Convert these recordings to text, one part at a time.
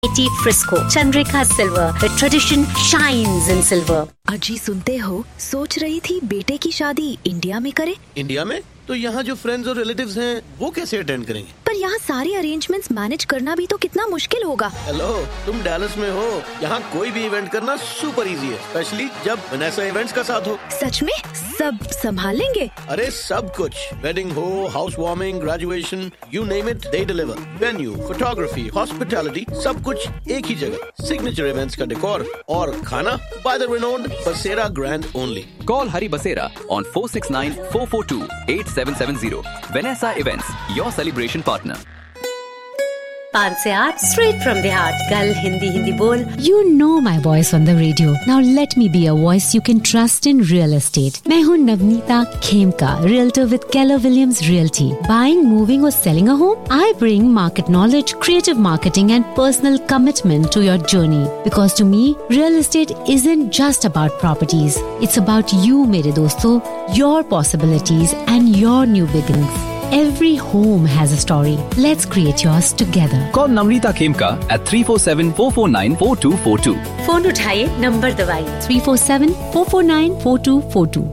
Frisco, Chandrika Silver. The tradition shines in silver. अजी सुनते हो, सोच रही थी बेटे की शादी इंडिया में करे। इंडिया में? तो यहाँ जो फ्रेंड्स और रिलेटिव्स हैं, वो कैसे अटेंड करेंगे? पर यहाँ सारे अरेंजमेंट्स मैनेज करना भी तो कितना मुश्किल होगा। हेलो, तुम डैलस में हो। यहाँ कोई भी इवेंट करना सुपर इजी है, स्पेशली जब वनेसा इवेंट्स का साथ हो। सच में? सब संभाल लेंगे? अरे सब कुछ, वेडिंग हो, house warming, graduation, you name it, they deliver. Venue, photography, hospitality, सब कुछ एक ही जगह। सिग्नेचर इवेंट्स का डेकोर और खाना बाय द रिनोन्ड बसेरा grand only. Call Hari Basera on 469-442-8770. Vanessa Events, your celebration partner. 5 से 8 straight from the heart. कल हिंदी बोल. You know my voice on the radio. Now let me be a voice you can trust in real estate. मैं हूँ Navneeta Khemka, realtor with Keller Williams Realty. Buying, moving or selling a home? I bring market knowledge, creative marketing and personal commitment to your journey. Because to me, real estate isn't just about properties. It's about you, मेरे दोस्तों, your possibilities and your new beginnings. Every home has a story. Let's create yours together. Call Namrita Khemka at 347-449-4242. Phone उठाइए, number दबाइए. 347-449-4242.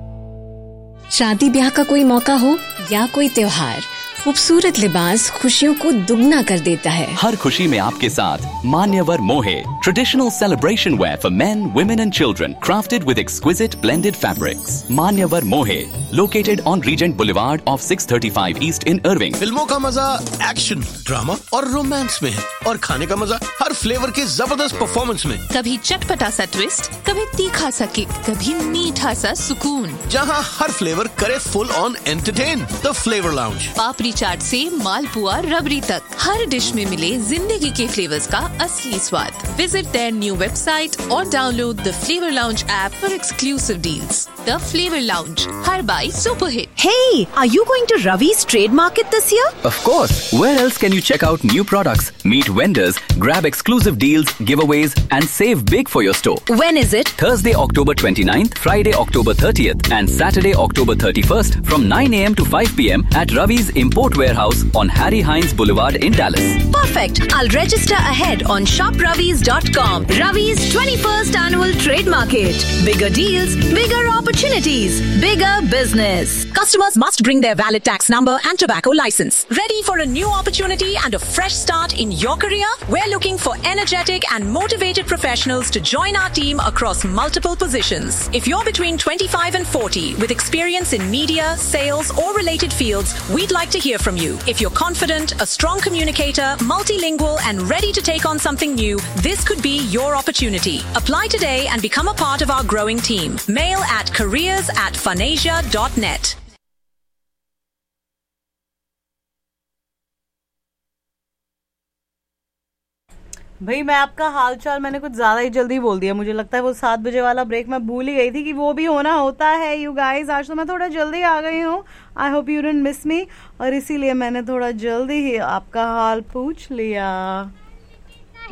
शादी ब्याह का कोई मौका हो या कोई त्योहार, खूबसूरत लिबास खुशियों को दुगना कर देता है। हर खुशी में आपके साथ मान्यवर मोहे, traditional celebration wear for men, women and children, crafted with exquisite blended fabrics. मान्यवर मोहे, located on Regent Boulevard off 635 East in Irving. फिल्मों का मजा एक्शन, ड्रामा और रोमांस में है, और खाने का मजा हर फ्लेवर के जबरदस्त परफॉर्मेंस में। कभी चटपटा सा ट्विस्ट, कभी तीखा सा किक, कभी मीठा सा सुकून। जहाँ हर फ्लेवर करे full on entertain. The flavour lounge. पापड़ी चाट से मालपुआ रबड़ी तक, हर डिश में मिले जिंदगी के फ्लेवर्स का असली स्वाद। Visit their new website or download the Flavor Lounge app for exclusive deals. The Flavor Lounge, her by super hit. Hey, are you going to Ravi's Trade Market this year? Of course. Where else can you check out new products, meet vendors, grab exclusive deals, giveaways and save big for your store? When is it? Thursday, October 29th, Friday, October 30th and Saturday, October 31st from 9 a.m. to 5 p.m. at Ravi's Import Warehouse on Harry Hines Boulevard in Dallas. Perfect. I'll register ahead on shopravis.com. Ravi's 21st Annual Trade Market. Bigger deals, bigger opportunities, bigger business. Customers must bring their valid tax number and tobacco license. Ready for a new opportunity and a fresh start in your career? We're looking for energetic and motivated professionals to join our team across multiple positions. If you're between 25 and 40 with experience in media, sales or related fields, we'd like to hear from you. If you're confident, a strong communicator, multilingual and ready to take on something new, this could be your opportunity. Apply today and become a part of our growing team. Mail at careers@funasia.net. भाई मैं आपका हालचाल मैंने कुछ ज्यादा ही जल्दी बोल दिया। मुझे लगता है वो 7 बजे वाला ब्रेक मैं भूल ही गई थी कि वो भी होना होता है। यू गाइस, आज तो मैं थोड़ा जल्दी आ गई हूँ। I hope you didn't miss मी, और इसीलिए मैंने थोड़ा जल्दी ही आपका हाल पूछ लिया।